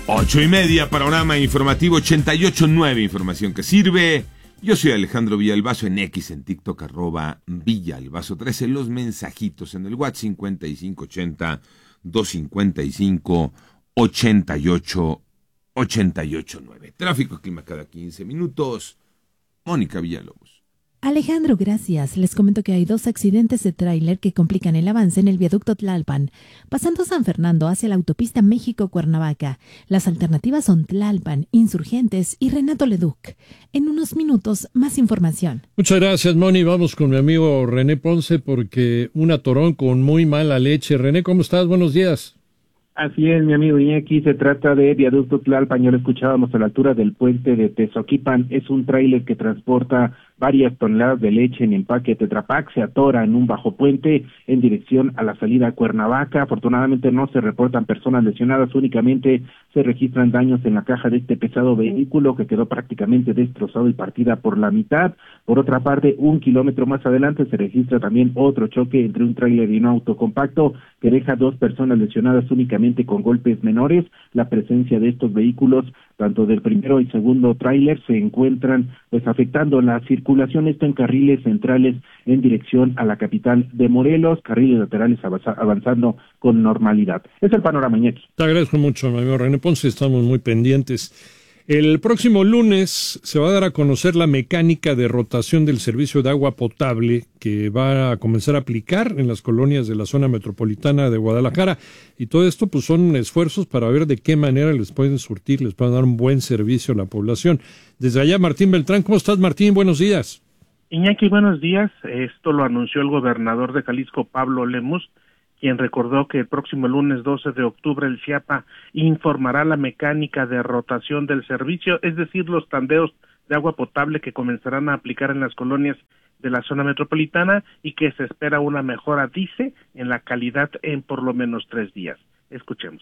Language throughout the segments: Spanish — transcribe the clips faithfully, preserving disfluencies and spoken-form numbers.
Ocho y media, panorama informativo ochenta y ocho punto nueve, información que sirve. Yo soy Alejandro Villalbazo en X, en TikTok, arroba Villalbazo trece, los mensajitos en el WhatsApp cincuenta y cinco ochenta, doscientos cincuenta y cinco, ochenta y ocho, ochenta y ocho nueve. Tráfico y clima cada quince minutos. Mónica Villalobos. Alejandro, gracias. Les comento que hay dos accidentes de tráiler que complican el avance en el viaducto Tlalpan, pasando San Fernando hacia la autopista México-Cuernavaca. Las alternativas son Tlalpan, Insurgentes y Renato Leduc. En unos minutos, más información. Muchas gracias, Moni. Vamos con mi amigo René Ponce porque un atorón con muy mala leche. René, ¿cómo estás? Buenos días. Así es, mi amigo Iñaki, se trata de viaducto Tlalpan, ya lo escuchábamos a la altura del puente de Tezoquipan. Es un tráiler que transporta varias toneladas de leche en empaque Tetra Pak, se atora en un bajo puente en dirección a la salida a Cuernavaca. Afortunadamente no se reportan personas lesionadas, únicamente se registran daños en la caja de este pesado vehículo que quedó prácticamente destrozado y partida por la mitad. Por otra parte, un kilómetro más adelante se registra también otro choque entre un tráiler y un auto compacto que deja dos personas lesionadas únicamente con golpes menores. La presencia de estos vehículos, tanto del primero y segundo tráiler, se encuentran pues afectando la circulación, esto en carriles centrales en dirección a la capital de Morelos, carriles laterales avanzando con normalidad. Es el panorama, Iñaki. Te agradezco mucho, mi amigo René Ponce, estamos muy pendientes. El próximo lunes se va a dar a conocer la mecánica de rotación del servicio de agua potable que va a comenzar a aplicar en las colonias de la zona metropolitana de Guadalajara. Y todo esto pues son esfuerzos para ver de qué manera les pueden surtir, les pueden dar un buen servicio a la población. Desde allá, Martín Beltrán. ¿Cómo estás, Martín? Buenos días. Iñaki, buenos días. Esto lo anunció el gobernador de Jalisco, Pablo Lemus, quien recordó que el próximo lunes doce de octubre el CIAPA informará la mecánica de rotación del servicio, es decir, los tandeos de agua potable que comenzarán a aplicar en las colonias de la zona metropolitana y que se espera una mejora, dice, en la calidad en por lo menos tres días. Escuchemos.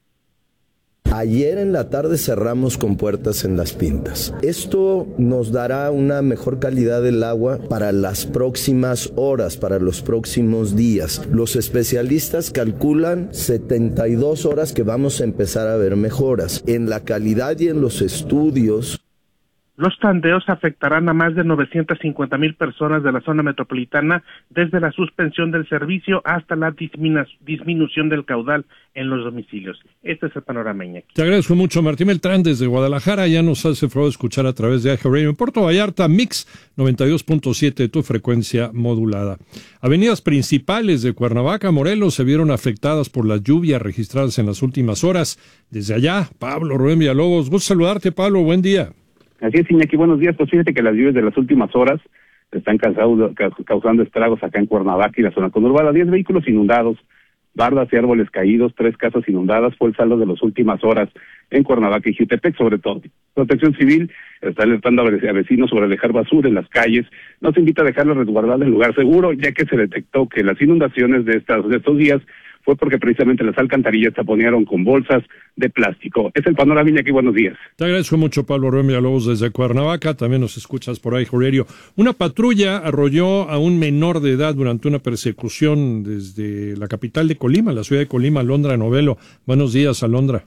Ayer en la tarde cerramos con puertas en las pintas. Esto nos dará una mejor calidad del agua para las próximas horas, para los próximos días. Los especialistas calculan setenta y dos horas que vamos a empezar a ver mejoras. En la calidad y en los estudios. Los tandeos afectarán a más de novecientas cincuenta mil personas de la zona metropolitana, desde la suspensión del servicio hasta la disminu- disminución del caudal en los domicilios. Este es el panorama, Iñaki. Te agradezco mucho, Martín Beltrán, desde Guadalajara. Ya nos hace favor de escuchar a través de A G Radio en Puerto Vallarta, Mix noventa y dos punto siete, tu frecuencia modulada. Avenidas principales de Cuernavaca, Morelos, se vieron afectadas por las lluvias registradas en las últimas horas. Desde allá, Pablo Rubén Villalobos. Gusto saludarte, Pablo. Buen día. Así es, Iñaki, buenos días. Pues fíjate que las lluvias de las últimas horas están causando, causando estragos acá en Cuernavaca y la zona conurbada. Diez vehículos inundados, bardas y árboles caídos, tres casas inundadas, fue el saldo de las últimas horas en Cuernavaca y Jutepec, sobre todo. Protección Civil está alertando a vecinos sobre dejar basura en las calles. Nos invita a dejarla resguardada en lugar seguro, ya que se detectó que las inundaciones de, estas, de estos días fue porque precisamente las alcantarillas se taponearon con bolsas de plástico. Es el panorama, Iñaki, buenos días. Te agradezco mucho, Pablo Rubén Villalobos, desde Cuernavaca. También nos escuchas por ahí, Radio. Una patrulla arrolló a un menor de edad durante una persecución desde la capital de Colima, la ciudad de Colima, Alondra Novelo. Buenos días, Alondra.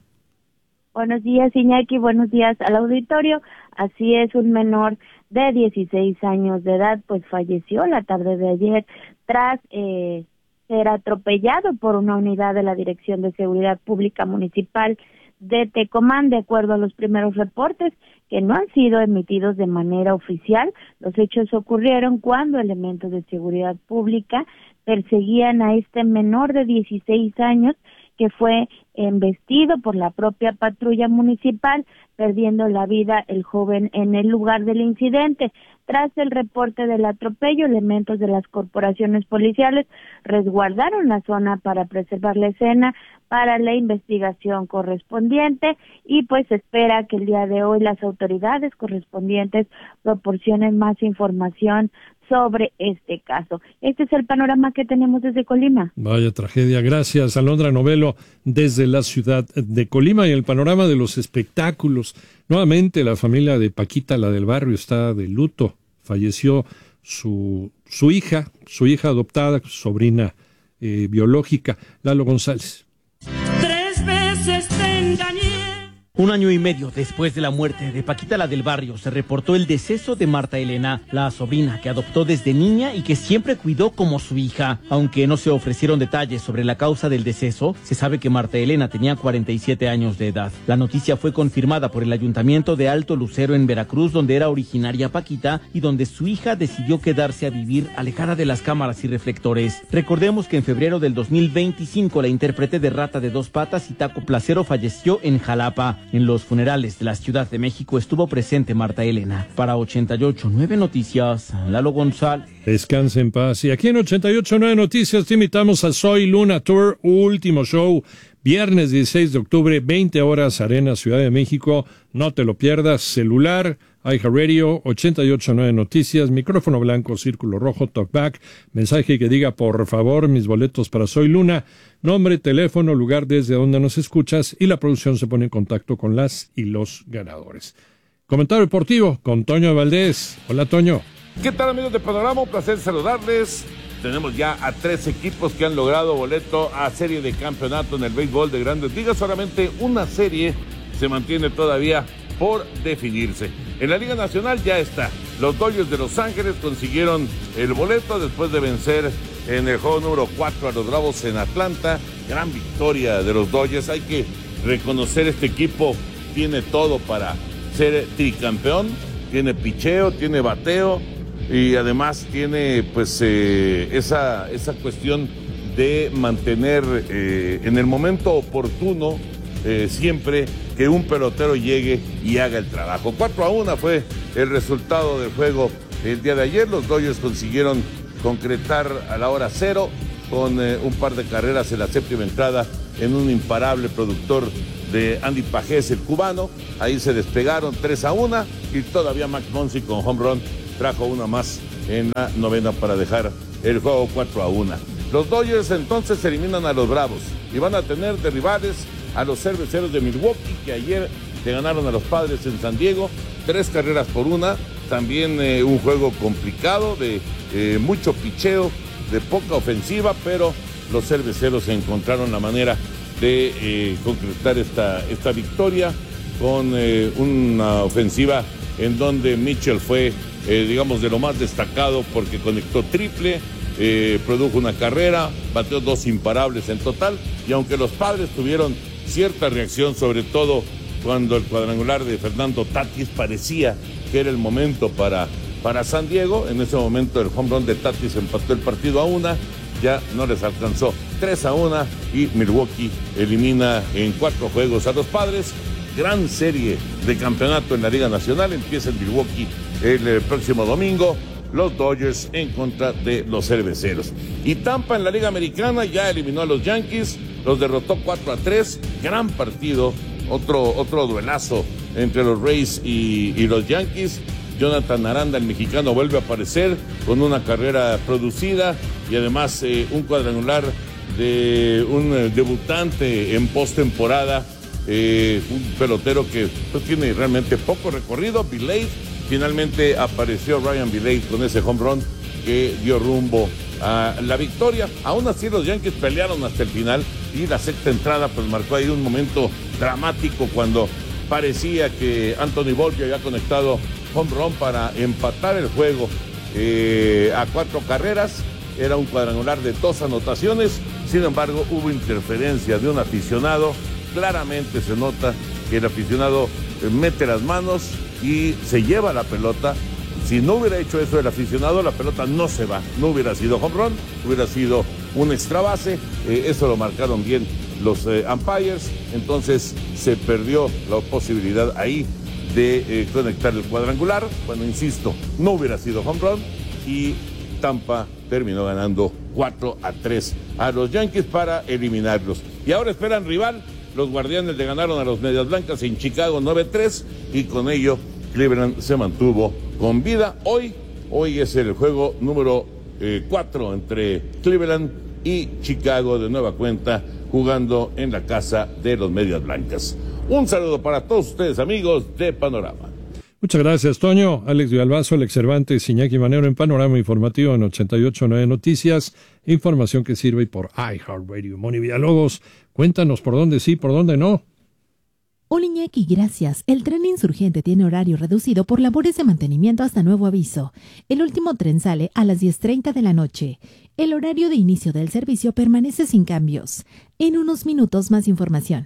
Buenos días, Iñaki. Buenos días al auditorio. Así es, un menor de dieciséis años de edad, pues falleció la tarde de ayer tras... Eh, ser atropellado por una unidad de la Dirección de Seguridad Pública Municipal de Tecomán. De acuerdo a los primeros reportes, que no han sido emitidos de manera oficial, los hechos ocurrieron cuando elementos de seguridad pública perseguían a este menor de dieciséis años que fue embestido por la propia patrulla municipal, perdiendo la vida el joven en el lugar del incidente. Tras el reporte del atropello, elementos de las corporaciones policiales resguardaron la zona para preservar la escena para la investigación correspondiente y pues se espera que el día de hoy las autoridades correspondientes proporcionen más información sobre este caso. Este es el panorama que tenemos desde Colima. Vaya tragedia. Gracias, Alondra Novelo, desde la ciudad de Colima. Y el panorama de los espectáculos. Nuevamente, la familia de Paquita, la del barrio, está de luto. Falleció su, su hija, su hija adoptada, su sobrina eh, biológica, Lalo González. Tres veces te engañé. Un año y medio después de la muerte de Paquita la del Barrio, se reportó el deceso de Marta Elena, la sobrina que adoptó desde niña y que siempre cuidó como su hija. Aunque no se ofrecieron detalles sobre la causa del deceso, se sabe que Marta Elena tenía cuarenta y siete años de edad. La noticia fue confirmada por el Ayuntamiento de Alto Lucero en Veracruz, donde era originaria Paquita y donde su hija decidió quedarse a vivir alejada de las cámaras y reflectores. Recordemos que en febrero del dos mil veinticinco, la intérprete de Rata de Dos Patas y Taco Placero falleció en Jalapa. En los funerales de la Ciudad de México estuvo presente Marta Elena. Para ochenta y ocho punto nueve Noticias, Lalo González. Descanse en paz. Y aquí en ochenta y ocho punto nueve Noticias te invitamos a Soy Luna Tour, último show, viernes dieciséis de octubre, veinte horas, Arena, Ciudad de México. No te lo pierdas. Celular, iHeartRadio, ochenta y ocho punto nueve Noticias, micrófono blanco, círculo rojo, talkback, mensaje que diga por favor mis boletos para Soy Luna, nombre, teléfono, lugar desde donde nos escuchas y la producción se pone en contacto con las y los ganadores. Comentario deportivo con Toño Valdés. Hola, Toño. ¿Qué tal, amigos de Panorama? Un placer saludarles. Tenemos ya a tres equipos que han logrado boleto a serie de campeonato en el béisbol de Grandes Ligas. Solamente una serie se mantiene todavía por definirse. En la Liga Nacional ya está. Los Dodgers de Los Ángeles consiguieron el boleto después de vencer en el juego número cuatro a los Bravos en Atlanta. Gran victoria de los Dodgers. Hay que reconocer, este equipo tiene todo para ser tricampeón. Tiene picheo, tiene bateo y además tiene pues eh, esa, esa cuestión de mantener eh, en el momento oportuno eh, siempre que un pelotero llegue y haga el trabajo. cuatro a uno fue el resultado del juego el día de ayer. Los Dodgers consiguieron concretar a la hora cero con eh, un par de carreras en la séptima entrada en un imparable productor de Andy Pajés, el cubano. Ahí se despegaron tres a uno y todavía Max Muncy con home run trajo una más en la novena para dejar el juego cuatro a uno. Los Dodgers entonces eliminan a los Bravos y van a tener de rivales a los Cerveceros de Milwaukee, que ayer le ganaron a los Padres en San Diego, tres carreras por una. También eh, un juego complicado de eh, mucho picheo, de poca ofensiva, pero los Cerveceros encontraron la manera de eh, concretar esta, esta victoria con eh, una ofensiva en donde Mitchell fue, eh, digamos, de lo más destacado porque conectó triple, eh, produjo una carrera, bateó dos imparables en total, y aunque los Padres tuvieron cierta reacción, sobre todo cuando el cuadrangular de Fernando Tatis parecía que era el momento para, para San Diego, en ese momento el home run de Tatis empató el partido a una, ya no les alcanzó, tres a uno, y Milwaukee elimina en cuatro juegos a los Padres. Gran serie de campeonato en la Liga Nacional, empieza en Milwaukee el, el próximo domingo, los Dodgers en contra de los Cerveceros. Y Tampa en la Liga Americana ya eliminó a los Yankees, los derrotó cuatro a tres, gran partido, otro, otro duelazo entre los Rays y, y los Yankees. Jonathan Aranda, el mexicano, vuelve a aparecer con una carrera producida y además eh, un cuadrangular de un eh, debutante en postemporada, eh, un pelotero que pues, tiene realmente poco recorrido, Vilade. Finalmente apareció Ryan Vilade con ese home run que dio rumbo a la victoria. Aún así los Yankees pelearon hasta el final y la sexta entrada pues marcó ahí un momento dramático cuando parecía que Anthony Volpe había conectado home run para empatar el juego eh, a cuatro carreras. Era un cuadrangular de dos anotaciones, sin embargo hubo interferencia de un aficionado. Claramente se nota que el aficionado mete las manos y se lleva la pelota. Si no hubiera hecho eso el aficionado, la pelota no se va, no hubiera sido home run, hubiera sido un extra base. Eh, eso lo marcaron bien los eh, umpires, entonces se perdió la posibilidad ahí de eh, conectar el cuadrangular. Bueno, insisto, no hubiera sido home run y Tampa terminó ganando cuatro a tres a los Yankees para eliminarlos. Y ahora esperan rival. Los Guardianes le ganaron a los Medias Blancas en Chicago nueve a tres y con ello Cleveland se mantuvo con vida. Hoy, hoy es el juego número cuatro eh, entre Cleveland y Chicago de nueva cuenta, jugando en la casa de los Medias Blancas. Un saludo para todos ustedes, amigos de Panorama. Muchas gracias, Toño. Alex Villalbazo, Alex Cervantes, Iñaki Manero en Panorama Informativo en ochenta y ocho punto nueve Noticias. Información que sirve por iHeartRadio. Moni Villalobos, cuéntanos por dónde sí, por dónde no. Hola Iñaki, gracias. El tren Insurgente tiene horario reducido por labores de mantenimiento hasta nuevo aviso. El último tren sale a las diez treinta de la noche. El horario de inicio del servicio permanece sin cambios. En unos minutos más información.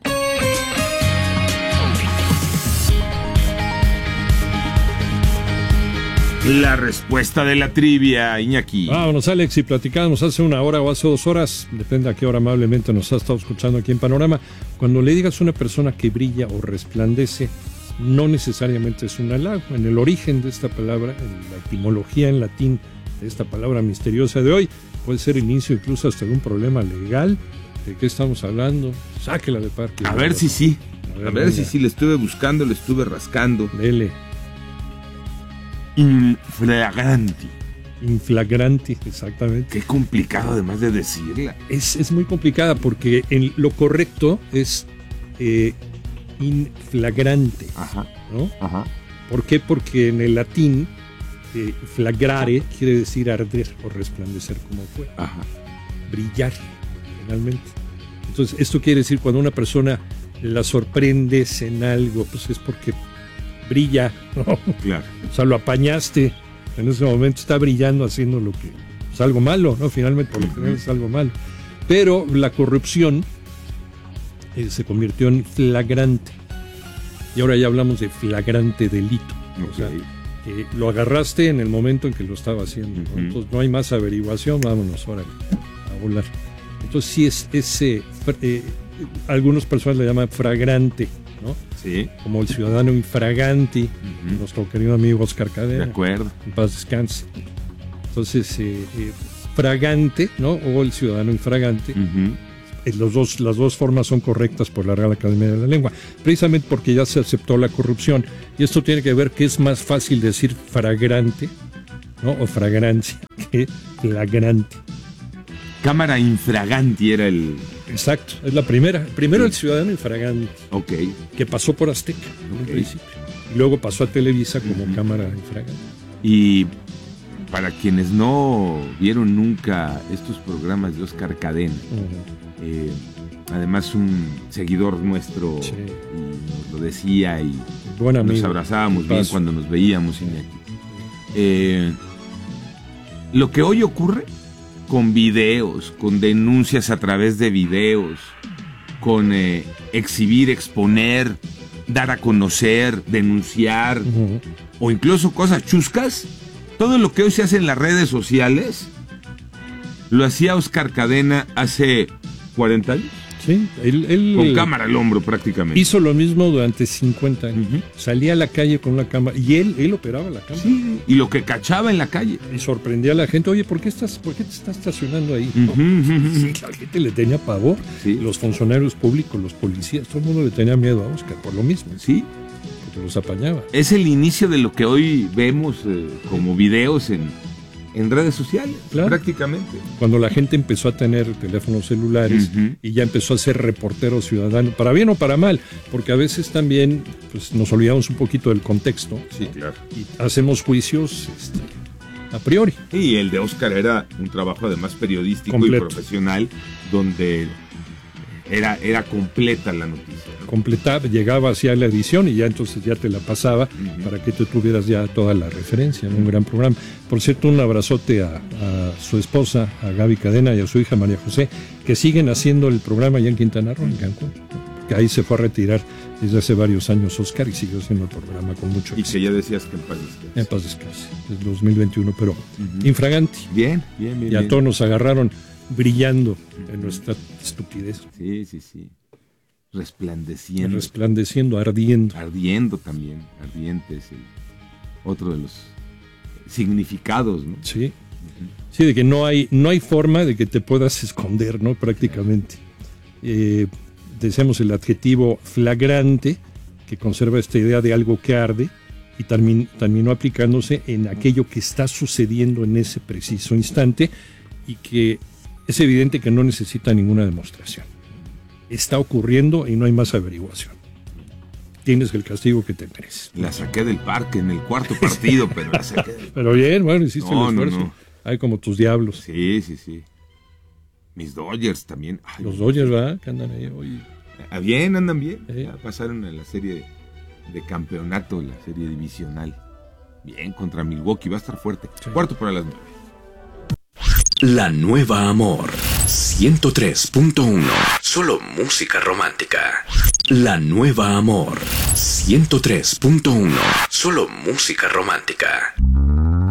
La respuesta de la trivia, Iñaki. Vámonos, Alex, y platicábamos hace una hora o hace dos horas, depende a qué hora amablemente nos ha estado escuchando aquí en Panorama. Cuando le digas a una persona que brilla o resplandece, no necesariamente es un halago. En el origen de esta palabra, en la etimología en latín de esta palabra misteriosa de hoy, puede ser inicio incluso hasta de un problema legal. ¿De qué estamos hablando? Sáquela de parque. A ver si sí. A ver, a ver si sí. sí, le estuve buscando, le estuve rascando. Dele. Inflagranti. Inflagranti, exactamente. Qué complicado además de decirla. Es, es muy complicada porque en lo correcto es eh, inflagrante. Ajá. ¿No? Ajá. ¿Por qué? Porque en el latín eh, flagrare quiere decir arder o resplandecer como fue. Ajá. Brillar, finalmente. Entonces, esto quiere decir cuando una persona la sorprendes en algo, pues es porque brilla, ¿no? Claro. O sea, lo apañaste, en ese momento está brillando haciendo lo que es algo malo, ¿no? Finalmente, por lo general es algo malo. Pero la corrupción eh, se convirtió en flagrante. Y ahora ya hablamos de flagrante delito. Okay. O sea, que lo agarraste en el momento en que lo estaba haciendo, ¿no? Uh-huh. Entonces no hay más averiguación, vámonos ahora a volar. Entonces sí es ese, eh, algunas personas le llaman fragrante, ¿no? Sí. Como el ciudadano infraganti, uh-huh. Nuestro querido amigo Oscar Cadena. De acuerdo. En paz descanse. Entonces, eh, eh, fragante, ¿no? O el ciudadano infragante. Uh-huh. Eh, los dos, las dos formas son correctas por la Real Academia de la Lengua, precisamente porque ya se aceptó la corrupción. Y esto tiene que ver que es más fácil decir fragrante, ¿no? O fragrancia que flagrante. Cámara infraganti era el... Exacto, es la primera. Primero sí. El ciudadano infragante. Ok. Que pasó por Azteca, en okay. un principio. Y luego pasó a Televisa como uh-huh. cámara infragante. Y para quienes no vieron nunca estos programas de Oscar Cadena, uh-huh. eh, además un seguidor nuestro, sí. Y nos lo decía y Buen amigo. Nos abrazábamos bien cuando nos veíamos, Iñaki. Eh, lo que hoy ocurre con videos, con denuncias a través de videos, con eh, exhibir, exponer, dar a conocer, denunciar, uh-huh. o incluso cosas chuscas, todo lo que hoy se hace en las redes sociales, lo hacía Oscar Cadena hace cuarenta años. Sí, él, él con cámara al hombro prácticamente. Hizo lo mismo durante cincuenta años. Uh-huh. Salía a la calle con una cámara y él, él operaba la cámara. Sí, y lo que cachaba en la calle. Y sorprendía a la gente, oye, ¿por qué estás, por qué te estás estacionando ahí? Uh-huh, uh-huh. Sí, la gente le tenía pavor. Sí. Los funcionarios públicos, los policías, todo el mundo le tenía miedo a Oscar, por lo mismo. Sí. Porque los apañaba. Es el inicio de lo que hoy vemos eh, como videos en... En redes sociales, claro. Prácticamente. Cuando la gente empezó a tener teléfonos celulares uh-huh. y ya empezó a ser reportero ciudadano, para bien o para mal, porque a veces también pues, nos olvidamos un poquito del contexto. Sí, ¿no? Claro. Y hacemos juicios este, a priori. Y el de Oscar era un trabajo además periodístico completo. Y profesional, donde era, era completa la noticia, ¿no? Completaba, llegaba hacia la edición y ya entonces ya te la pasaba uh-huh. para que tú tuvieras ya toda la referencia en un gran programa. Por cierto, un abrazote a, a su esposa, a Gaby Cadena, y a su hija María José, que siguen haciendo el programa allá en Quintana Roo, en Cancún, que ahí se fue a retirar desde hace varios años Oscar y siguió haciendo el programa con mucho éxito. Y que ya decías que en paz descanse. En paz descanse, desde dos mil veintiuno, pero uh-huh. infraganti. Bien, bien, bien. Y a bien. todos nos agarraron brillando uh-huh. en nuestra estupidez. Sí, sí, sí. Resplandeciendo. Resplandeciendo, ardiendo. Ardiendo también. Ardiente es el otro de los significados, ¿no? Sí. Uh-huh. Sí, de que no hay, no hay forma de que te puedas esconder, ¿no? Prácticamente. Eh, decíamos el adjetivo flagrante, que conserva esta idea de algo que arde, y termin, terminó aplicándose en aquello que está sucediendo en ese preciso instante y que es evidente que no necesita ninguna demostración. Está ocurriendo y no hay más averiguación. Tienes el castigo que te mereces. La saqué del parque en el cuarto partido, pero la saqué del... Pero bien, bueno, hiciste no, el esfuerzo. No, no. Hay como tus diablos. Sí, sí, sí. Mis Dodgers también. Ay, Los Dodgers, ¿verdad? Que andan ahí hoy. Ah, bien, andan bien. Sí. Ya pasaron a la serie de, de campeonato, la serie divisional. Bien, contra Milwaukee, va a estar fuerte. Sí. Cuarto para las nueve. La Nueva Amor, ciento tres punto uno. Solo música romántica. La Nueva Amor, ciento tres punto uno. Solo música romántica.